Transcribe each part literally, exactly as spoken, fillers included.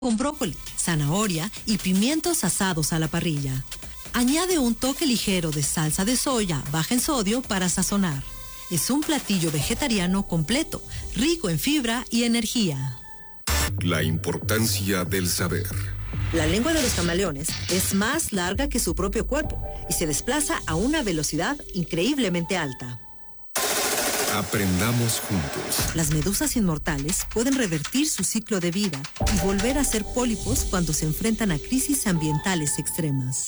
con brócoli, zanahoria y pimientos asados a la parrilla. Añade un toque ligero de salsa de soya baja en sodio para sazonar. Es un platillo vegetariano completo, rico en fibra y energía. La importancia del saber. La lengua de los camaleones es más larga que su propio cuerpo y se desplaza a una velocidad increíblemente alta. Aprendamos juntos. Las medusas inmortales pueden revertir su ciclo de vida y volver a ser pólipos cuando se enfrentan a crisis ambientales extremas.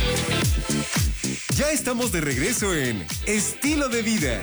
Ya estamos de regreso en Estilo de Vida.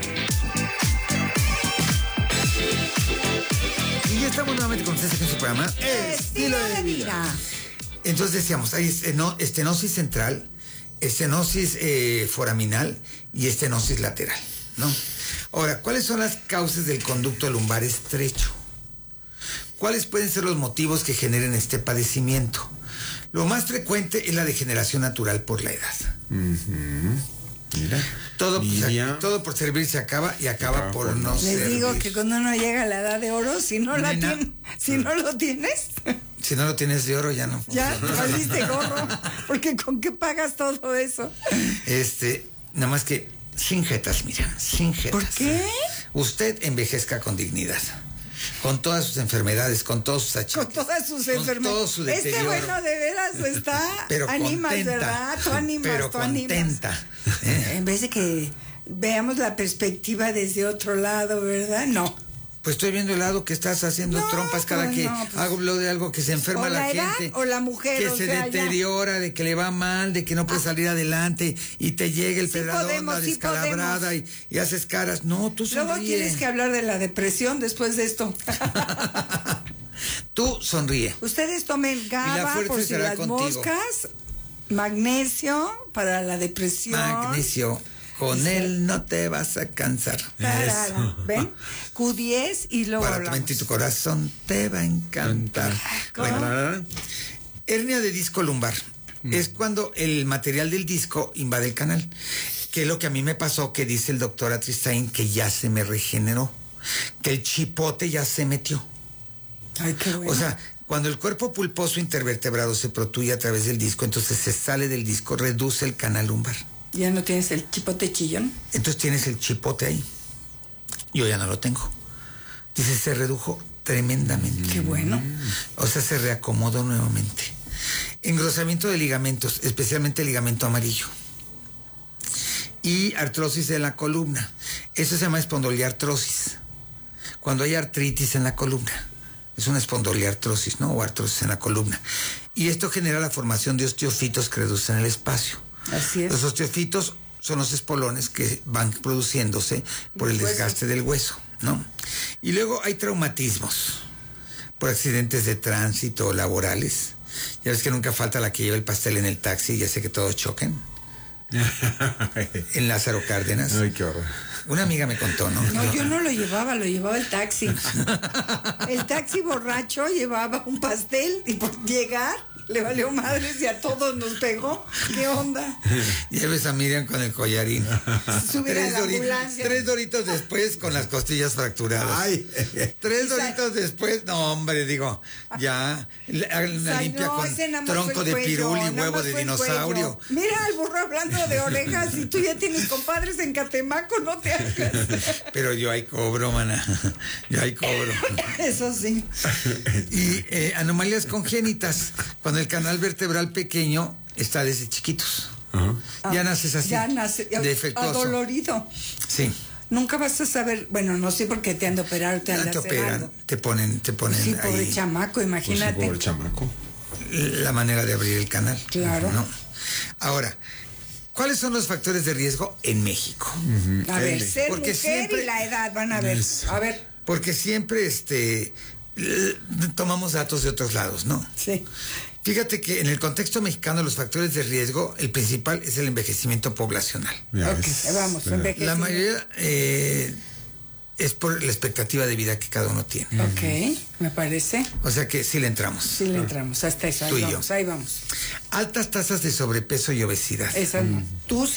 Y ya estamos nuevamente con ustedes en su programa Estilo de Vida. Entonces decíamos, hay esteno, estenosis central, estenosis eh, foraminal y estenosis lateral, ¿no? Ahora, ¿cuáles son las causas del conducto lumbar estrecho? ¿Cuáles pueden ser los motivos que generen este padecimiento? Lo más frecuente es la degeneración natural por la edad. Uh-huh. Mira. Todo, Mira. todo por servir se acaba y acaba, acaba por, por no Les servir. Les digo que cuando uno llega a la edad de oro, si no, la tiene, si no lo tienes... Si no lo tienes de oro, ya no. Ya, valiste gorro, porque ¿con qué pagas todo eso? Este, nada más que sin jetas, mira, sin jetas. ¿Por qué? Usted envejezca con dignidad. Con todas sus enfermedades, con todos sus achaques. Con todas sus enfermedades. Con todo su deterioro. Este bueno de veras está. Pero animas, contenta, ¿verdad? Tú animas, pero tú contenta. animas. ¿Eh? En vez de que veamos la perspectiva desde otro lado, ¿verdad? No. Pues estoy viendo el lado que estás haciendo no, trompas cada pues que no, pues, hablo de algo que se enferma o la, la edad, gente. O la mujer, que o se sea, deteriora, ya. De que le va mal, de que no puede ah. salir adelante y te llega el sí pedradón, la descalabrada sí y, y haces caras. No, tú sonríe. Luego tienes que hablar de la depresión después de esto. Tú sonríe. Ustedes tomen GABA por si las contigo. Moscas, magnesio para la depresión. Magnesio. Con él no te vas a cansar. Tarara, ¿ven? Q diez y luego para tu mente y tu corazón te va a encantar. Bueno, hernia de disco lumbar. Mm. Es cuando el material del disco invade el canal. Que es lo que a mí me pasó, que dice el doctor Atristain, que ya se me regeneró. Que el chipote ya se metió. Ay, qué bueno. O sea, cuando el cuerpo pulposo intervertebrado se protruye a través del disco, entonces se sale del disco, reduce el canal lumbar. ¿Ya no tienes el chipote chillón? Entonces tienes el chipote ahí. Yo ya no lo tengo. Dice, se redujo tremendamente. Qué bueno. O sea, se reacomodó nuevamente. Engrosamiento de ligamentos, especialmente el ligamento amarillo. Y artrosis de la columna. Eso se llama espondiliartrosis. Cuando hay artritis en la columna. Es una espondiliartrosis, ¿no? O artrosis en la columna. Y esto genera la formación de osteofitos que reducen el espacio. Así es. Los osteofitos son los espolones que van produciéndose por el desgaste del hueso, ¿no? Y luego hay traumatismos por accidentes de tránsito laborales. Ya ves que nunca falta la que lleva el pastel en el taxi y hace que todos choquen. En Lázaro Cárdenas. Ay, qué horror. Una amiga me contó, ¿no? No, yo no lo llevaba, lo llevaba el taxi. El taxi borracho llevaba un pastel y por llegar le valió madres y a todos nos pegó. ¿Qué onda? Lleves a Miriam con el collarín. Tres, doritos, tres doritos después con las costillas fracturadas. Ay, tres doritos después, no, hombre, digo, ya. La, la Ay, limpia no, con tronco de pirul y huevo de dinosaurio. Mira el burro hablando de orejas y tú ya tienes compadres en Catemaco, no te hagas. Pero yo ahí cobro, mana. Yo ahí cobro. Eso sí. Y eh, anomalías congénitas. Cuando el canal vertebral pequeño está desde chiquitos. Uh-huh. Ya naces así. Ya nace defectuoso. Adolorido. Sí. Nunca vas a saber, bueno, no sé por qué te han de operar, te han de hacer operan, algo. te ponen, te ponen pues sí, ahí. pobre chamaco, imagínate. Pues sí, pobre chamaco. La manera de abrir el canal. Claro. ¿No? Ahora, ¿cuáles son los factores de riesgo en México? Uh-huh. A ver, ser porque mujer siempre, y la edad, van a ver. Es, a ver. Porque siempre, este, tomamos datos de otros lados, ¿no? Sí. Fíjate que en el contexto mexicano los factores de riesgo, el principal es el envejecimiento poblacional. Ok, vamos, envejecimiento. La mayoría eh, es por la expectativa de vida que cada uno tiene. Ok, me parece. O sea que sí le entramos. Sí le entramos, hasta eso, ahí tú y vamos, yo. ahí vamos. Altas tasas de sobrepeso y obesidad. Esa, mm. Tú sí.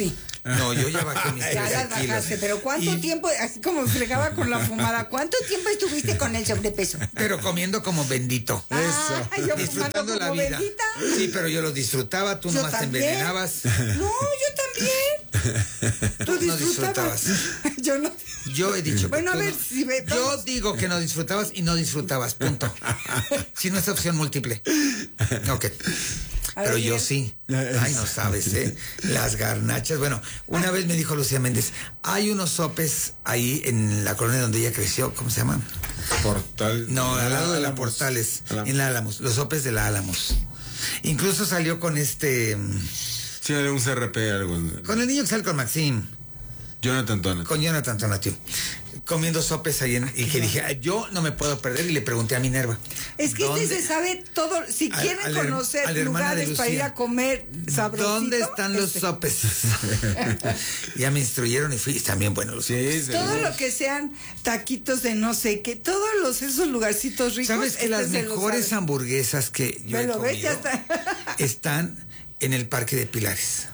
No, yo ya bajé mis Ya las trece kilos. bajaste, pero ¿cuánto Y- tiempo, así como fregaba con la fumada, cuánto tiempo estuviste con el sobrepeso? Pero comiendo como bendito. Ah, yo Disfrutando fumando la como vida. bendita. Sí, pero yo lo disfrutaba, tú Yo nomás te también. envenenabas. No, yo también. Tú No disfrutabas. Yo no. Yo he dicho Bueno, que a tú ver, no- si ve- yo vamos. digo que no disfrutabas y no disfrutabas, punto. Si no es opción múltiple. Ok. A Pero ver, yo bien. sí. Ay, no sabes, ¿eh? Las garnachas. Bueno, una vez me dijo Lucía Méndez, hay unos sopes ahí en la colonia donde ella creció, ¿cómo se llaman? Portal. No, al lado de la Álamos. Portales, Álamos. en la Álamos, los sopes de la Álamos. Incluso salió con este, Sí, era un C R P, algo. con el niño que sale con Maxim, Jonathan Donat. con Jonathan Tonatiuh, comiendo sopes ahí en, y que dije, "Ay, yo no me puedo perder", y le pregunté a Minerva. Es que ¿dónde- este se sabe todo. Si Al- quieren al her- conocer a la hermana de lugares para ir Lucía. a comer sabrosito. ¿Dónde están los este. sopes? Ya me instruyeron y fui, están bien buenos los sopes. Sí, Todo seguro. lo que sean taquitos de no sé qué, todos los esos lugarcitos ricos. ¿Sabes que este las se lo mejores sabe. hamburguesas que yo he Velo, ve, ya comido está. están en el Parque de Pilares?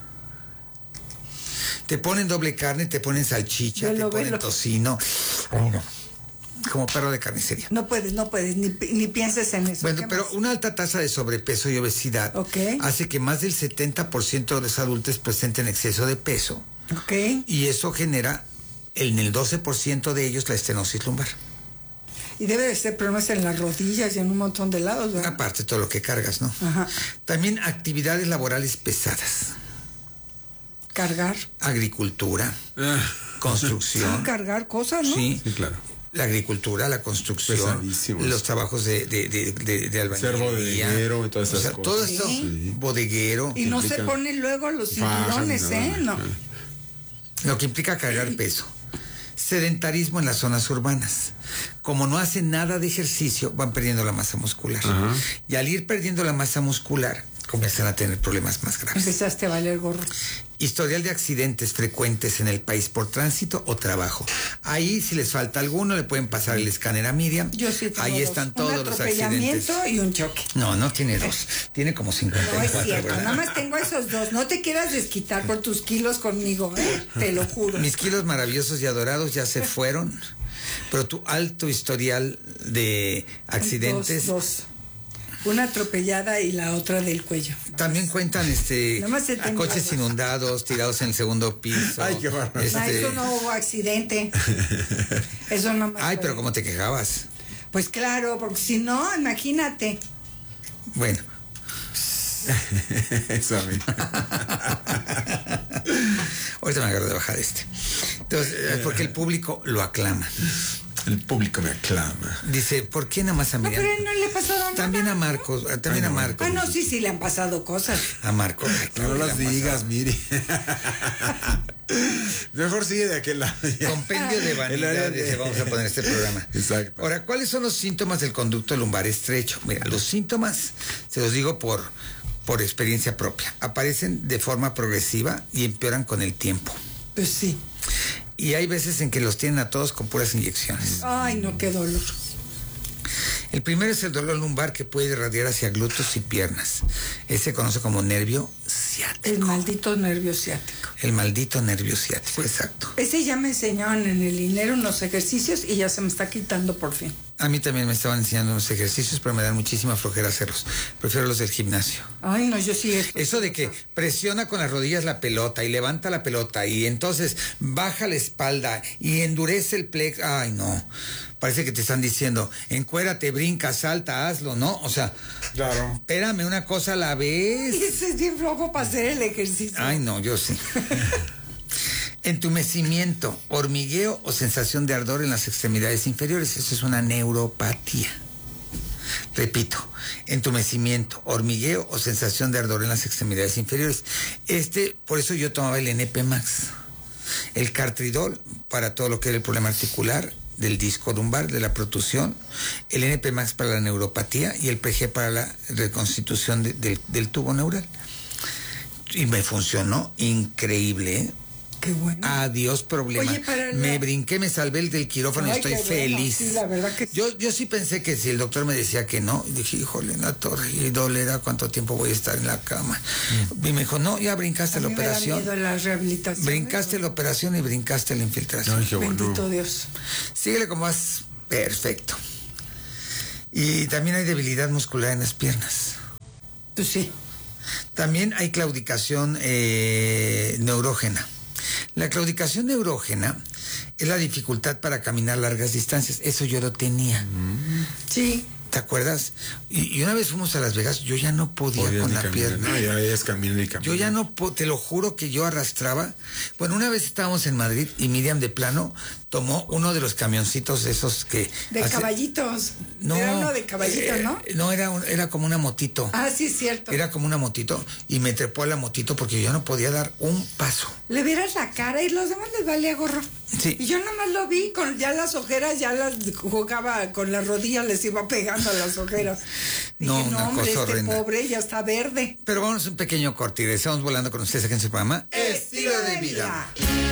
Te ponen doble carne, te ponen salchicha, Velo, te ponen velo. tocino. Ay, no. Como perro de carnicería. No puedes, no puedes, ni, ni pienses en eso. Bueno, ¿Qué pero más? una alta tasa de sobrepeso y obesidad Ok. hace que más del setenta por ciento de los adultos presenten exceso de peso Ok. y eso genera en el doce por ciento de ellos la estenosis lumbar. Y debe de ser problemas en las rodillas y en un montón de lados, ¿verdad? Aparte de todo lo que cargas, ¿no? Ajá. También actividades laborales pesadas. Cargar. Agricultura, Ah, construcción. Sí, cargar cosas, ¿no? Sí, sí, claro. la agricultura, la construcción, Pesadísimos. los trabajos de, de, de, de, de albañilería. Ser bodeguero y todas esas O sea, cosas. todo esto, Sí. bodeguero, Y no se implican ponen luego los fajas, cinturones, nada. ¿eh? No. lo que implica cargar peso. Sedentarismo en las zonas urbanas. Como no hacen nada de ejercicio, van perdiendo la masa muscular. Ajá. Y al ir perdiendo la masa muscular, comienzan a tener problemas más graves. Empezaste a valer gorro. Historial de accidentes frecuentes en el país por tránsito o trabajo. Ahí, si les falta alguno, le pueden pasar el escáner a Miriam. Yo sí tengo Ahí dos. están Un todos los accidentes. atropellamiento y un choque. No, no tiene dos. Tiene como cincuenta No y es cuatro, cierto, ¿verdad? nada más tengo esos dos. No te quieras desquitar por tus kilos conmigo, ¿eh? Te lo juro. Mis kilos maravillosos y adorados ya se fueron, pero tu alto historial de accidentes Dos, dos. Una atropellada y la otra del cuello. también cuentan este Nada más se a tengo coches las dos. inundados tirados en el segundo piso. Ay, qué bárbaro. Este, Ah, eso no hubo accidente. Eso no más. Ay, fue- pero ¿cómo te quejabas? Pues claro, porque si no, imagínate. Bueno, Eso a mí. ahorita me agarro de bajar este. Entonces, eh, porque el público lo aclama. El público me aclama. Dice, ¿por qué nada más a No, Miriam? pero no le pasó nada. También a Marcos, eh, también a Marcos. Ah, no, sí, sí, le han pasado cosas. A Marcos. ay, No claro, las le ha digas, pasado. Miri. Mejor sigue de aquel lado. Compendio de El área vanidades, de- le vamos a poner este programa. Exacto. Ahora, ¿cuáles son los síntomas del conducto lumbar estrecho? Mira, los síntomas, se los digo por, por experiencia propia, aparecen de forma progresiva y empeoran con el tiempo. Pues sí. Y hay veces en que los tienen a todos con puras inyecciones. Ay, no, qué dolor. El primero es el dolor lumbar que puede irradiar hacia glúteos y piernas. Ese se conoce como nervio ciático. El maldito nervio ciático. El maldito nervio ciático, exacto. Ese ya me enseñaron en el dinero unos ejercicios y ya se me está quitando por fin. A mí también me estaban enseñando unos ejercicios, pero me dan muchísima flojera hacerlos. Prefiero los del gimnasio. Ay, no, yo sí. esto- Eso de que presiona con las rodillas la pelota y levanta la pelota y entonces baja la espalda y endurece el plexo. Ay, no. Parece que te están diciendo, encuérate, brinca, salta, hazlo, ¿no? O sea, Claro. espérame una cosa a la Y vez. ese es bien flojo para hacer el ejercicio. Ay, no, yo sí. Entumecimiento, hormigueo o sensación de ardor en las extremidades inferiores. Eso es una neuropatía. Repito, entumecimiento, hormigueo o sensación de ardor en las extremidades inferiores. Este, por eso yo tomaba el N P Max. El Cartridol para todo lo que era el problema articular, del disco lumbar, de la protusión, el N P Max para la neuropatía y el P G para la reconstitución de- del- del tubo neural. Y me funcionó increíble, ¿eh? Qué bueno. Adiós problema. Oye, para la- Me brinqué, me salvé el del quirófano y Ay, estoy qué bueno. feliz. Sí, la verdad que sí. Yo, yo sí pensé que si el doctor me decía que no, dije, híjole, la torre, y dolerá cuánto tiempo voy a estar en la cama. Mm. Y me dijo, no, ya brincaste A la mí me da operación. miedo la rehabilitación. Brincaste la operación y brincaste la infiltración. Ay, qué bueno. Bendito Dios. Síguele como vas. Perfecto. Y también hay debilidad muscular en las piernas. Pues sí. También hay claudicación eh, neurógena. La claudicación neurógena es la dificultad para caminar largas distancias. Eso yo lo tenía. Sí. ¿Te acuerdas? Y, y una vez fuimos a Las Vegas, yo ya no podía Podías con ni la caminar. pierna. No, ya es caminar y caminar. Yo ya no, po- te lo juro que yo arrastraba. Bueno, una vez estábamos en Madrid y Miriam de plano tomó uno de los camioncitos esos que... De hace- caballitos. No, Era uno de caballitos, eh, ¿no? No, era, un- era como una motito. Ah, sí, es cierto. Era como una motito y me trepó a la motito porque yo no podía dar un paso. Le vieras la cara y los demás les valía gorro. Sí. Y yo nomás lo vi con ya las ojeras, ya las jugaba con las rodillas, les iba pegando a las ojeras. No, Dije, una no, hombre, cosa este horrenda. pobre ya está verde. Pero vamos a un pequeño corte y regresamos volando con ustedes aquí en su programa. Estilo de vida.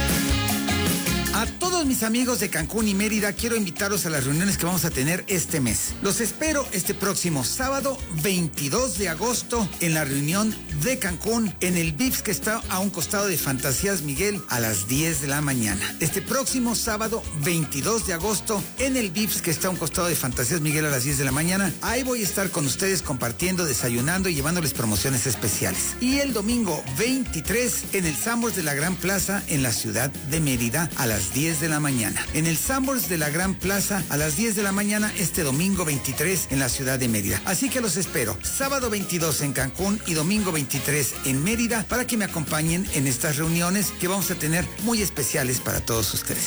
A todos mis amigos de Cancún y Mérida, quiero invitarlos a las reuniones que vamos a tener este mes. Los espero este próximo sábado veintidós de agosto en la reunión de Cancún en el Vips que está a un costado de Fantasías Miguel a las diez de la mañana. Este próximo sábado veintidós de agosto en el Vips que está a un costado de Fantasías Miguel a las diez de la mañana. Ahí voy a estar con ustedes compartiendo, desayunando y llevándoles promociones especiales. Y el domingo veintitrés en el Sambors de la Gran Plaza en la ciudad de Mérida a las diez de la mañana. En el Sambors de la Gran Plaza a las diez de la mañana este domingo veintitrés en la ciudad de Mérida. Así que los espero sábado veintidós en Cancún y domingo veintitrés en Mérida para que me acompañen en estas reuniones que vamos a tener muy especiales para todos ustedes.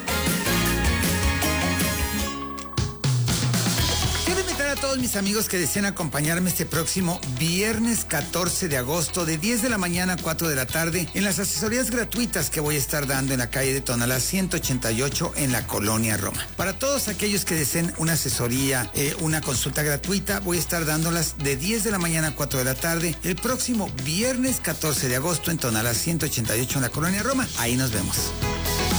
Quiero invitar a todos mis amigos que deseen acompañarme este próximo viernes catorce de agosto de diez de la mañana a cuatro de la tarde en las asesorías gratuitas que voy a estar dando en la calle de Tonalá ciento ochenta y ocho en la Colonia Roma. Para todos aquellos que deseen una asesoría, eh, una consulta gratuita, voy a estar dándolas de diez de la mañana a cuatro de la tarde el próximo viernes catorce de agosto en Tonalá ciento ochenta y ocho en la Colonia Roma. Ahí nos vemos.